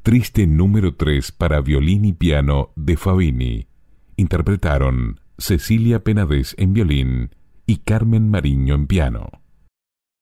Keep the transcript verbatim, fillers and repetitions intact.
Triste número tres para violín y piano de Fabini. Interpretaron Cecilia Penades en violín y Carmen Mariño en piano.